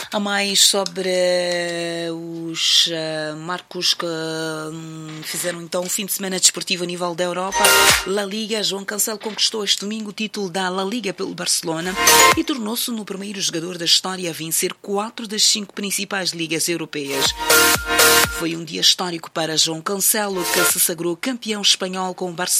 A mais sobre os marcos que fizeram então um fim de semana desportivo a nível da Europa. La Liga, João Cancelo conquistou este domingo o título da La Liga pelo Barcelona e tornou-se no primeiro jogador da história a vencer 4 das 5 principais ligas europeias. Foi um dia histórico para João Cancelo, que se sagrou campeão espanhol com o Barcelona